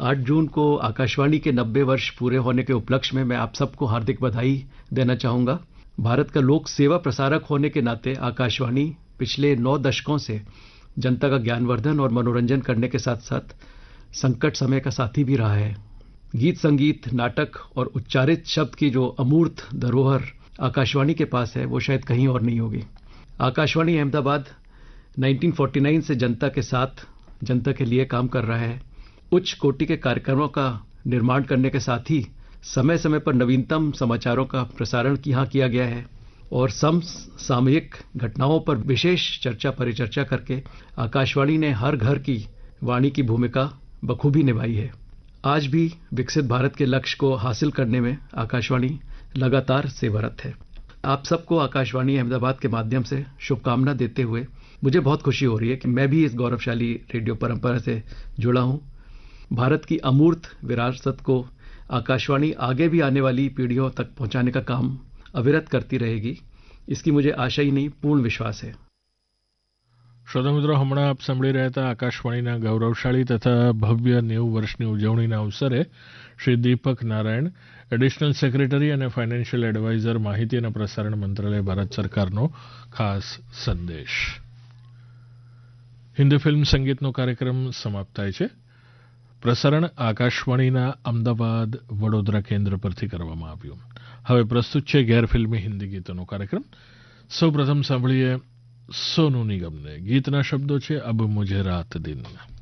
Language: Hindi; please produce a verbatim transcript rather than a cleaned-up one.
आठ जून को आकाशवाणी के नब्बे वर्ष पूरे होने के उपलक्ष्य में मैं आप सबको हार्दिक बधाई देना चाहूंगा। भारत का लोक सेवा प्रसारक होने के नाते आकाशवाणी पिछले नौ दशकों से जनता का ज्ञानवर्धन और मनोरंजन करने के साथ साथ संकट समय का साथी भी रहा है। गीत संगीत, नाटक और उच्चारित शब्द की जो अमूर्त धरोहर आकाशवाणी के पास है वो शायद कहीं और नहीं होगी। आकाशवाणी अहमदाबाद उन्नीस सौ उनचास से जनता के साथ, जनता के लिए काम कर रहा है। उच्च कोटि के कार्यक्रमों का निर्माण करने के साथ ही समय समय पर नवीनतम समाचारों का प्रसारण यहाँ किया गया है और समसामयिक घटनाओं पर विशेष चर्चा परिचर्चा करके आकाशवाणी ने हर घर की वाणी की भूमिका बखूबी निभाई है। आज भी विकसित भारत के लक्ष्य को हासिल करने में आकाशवाणी लगातार सेवारत है। आप सबको आकाशवाणी अहमदाबाद के माध्यम से शुभकामना देते हुए मुझे बहुत खुशी हो रही है कि मैं भी इस गौरवशाली रेडियो परंपरा से जुड़ा हूं। भारत की अमूर्त विरासत को आकाशवाणी आगे भी आने वाली पीढ़ियों तक पहुंचाने का काम अविरत करती रहेगी, इसकी मुझे आशा ही नहीं पूर्ण विश्वास है। श्रोता મિત્રો, હમણાં આપ સાંભળી રહ્યા હતા આકાશવાણીના ગૌરવશાળી તથા ભવ્ય નેવું વર્ષની ઉજવણીના અવસરે શ્રી દીપક નારાયણ, એડિશનલ સેક્રેટરી અને ફાઇનાન્શિયલ એડવાઇઝર, માહિતી અને પ્રસારણ મંત્રાલય, ભારત સરકારનો ખાસ સંદેશ. હિન્દી ફિલ્મ સંગીતનો કાર્યક્રમ સમાપ્ત થાય છે. પ્રસારણ આકાશવાણીના અમદાવાદ વડોદરા કેન્દ્ર પરથી કરવામાં આવ્યું. હવે પ્રસ્તુત છે ગેરફિલ્મી હિન્દી ગીતોનો કાર્યક્રમ. સૌપ્રથમ સાંભળીએ સોનુ નિગમને. ગીતના શબ્દો છે અબ મુઝે રાત દિન.